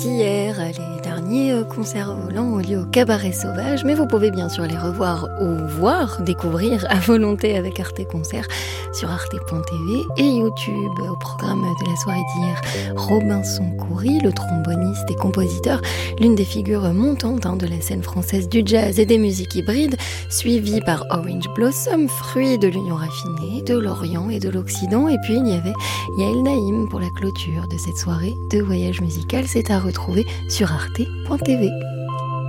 Hier, les derniers concerts volants ont lieu au Cabaret Sauvage, mais vous pouvez bien sûr les revoir ou découvrir à volonté avec Arte Concert sur arte.tv et YouTube. Au programme de la soirée d'hier, Robinson Coury, le tromboniste et compositeur, l'une des figures montantes de la scène française du jazz et des musiques hybrides, suivi par Orange Blossom, fruit de l'union raffinée de l'Orient et de l'Occident. Et puis il y avait Yael Naïm pour la clôture de cette soirée de voyage musical. C'est à retrouver sur arte.tv.